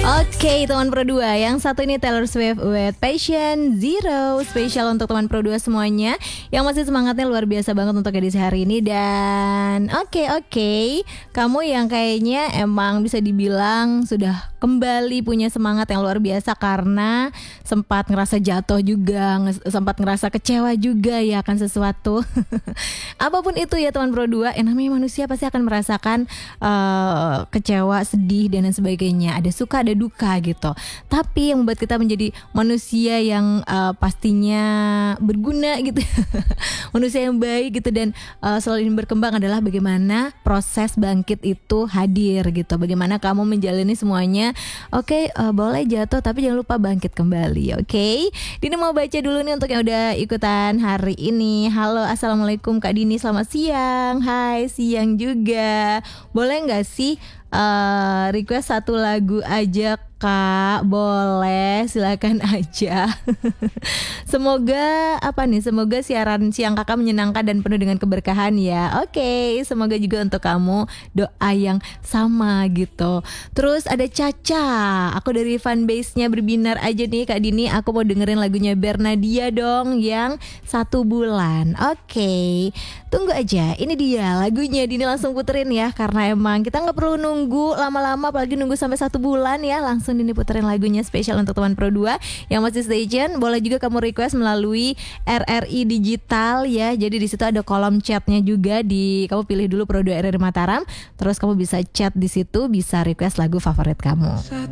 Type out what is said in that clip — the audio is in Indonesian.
Oke, teman Pro 2. Yang satu ini Taylor Swift with Passion Zero. Spesial untuk teman Pro 2 semuanya yang masih semangatnya luar biasa banget untuk edisi hari ini. Dan oke, kamu yang kayaknya emang bisa dibilang sudah kembali punya semangat yang luar biasa karena sempat ngerasa jatuh juga, sempat ngerasa kecewa juga ya akan sesuatu. Apapun itu ya teman Pro 2, yang namanya manusia pasti akan merasakan kecewa, sedih dan lain sebagainya. Ada suka, ada duka gitu. Tapi yang membuat kita menjadi manusia yang pastinya berguna gitu. Manusia yang baik gitu dan selalu ingin berkembang adalah bagaimana proses bangkit itu hadir gitu. Bagaimana kamu menjalani semuanya. Oke, boleh jatuh tapi jangan lupa bangkit kembali. Oke. Dini mau baca dulu nih untuk yang udah ikutan hari ini. Halo, assalamualaikum Kak Dini, selamat siang. Hai, siang juga. Boleh gak sih request satu lagu aja Kak? Boleh, silakan aja. Semoga semoga siaran siang Kakak menyenangkan dan penuh dengan keberkahan ya. Oke, semoga juga untuk kamu doa yang sama gitu. Terus ada Caca, aku dari fanbase-nya Berbinar aja nih Kak Dini. Aku mau dengerin lagunya Bernadia dong yang 1 bulan. Oke, tunggu aja. Ini dia lagunya, Dini langsung puterin ya. Karena emang kita gak perlu nunggu lama-lama, apalagi nunggu sampai 1 bulan ya. Langsung Dini puterin lagunya spesial untuk teman Pro 2 yang masih stay tune. Boleh juga kamu request melalui RRI Digital ya. Jadi di situ ada kolom chatnya juga, kamu pilih dulu Pro 2 RRI Mataram. Terus kamu bisa chat di situ, bisa request lagu favorit kamu.